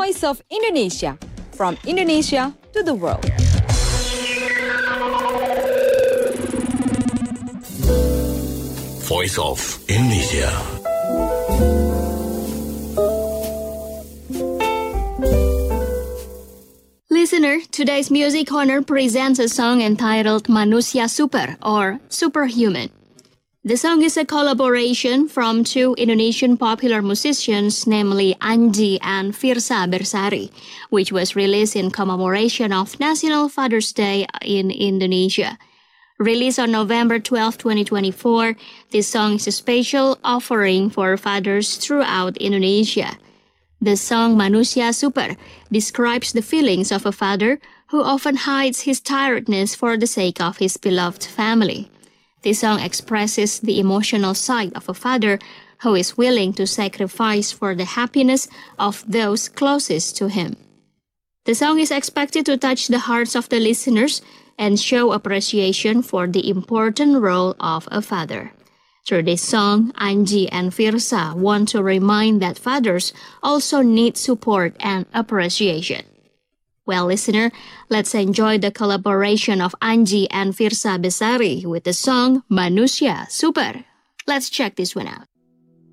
Voice of Indonesia, from Indonesia to the world. Voice of Indonesia. Listener, today's Music Corner presents a song entitled Manusia Super or Superhuman. The song is a collaboration from two Indonesian popular musicians, namely Anji and Firsa Bersari, which was released in commemoration of National Father's Day in Indonesia. Released on November 12, 2024, this song is a special offering for fathers throughout Indonesia. The song Manusia Super describes the feelings of a father who often hides his tiredness for the sake of his beloved family. This song expresses the emotional side of a father who is willing to sacrifice for the happiness of those closest to him. The song is expected to touch the hearts of the listeners and show appreciation for the important role of a father. Through this song, Anji and Firsa want to remind that fathers also need support and appreciation. Well, listener, let's enjoy the collaboration of Anji and Firsa Bersari with the song Manusia Super. Let's check this one out.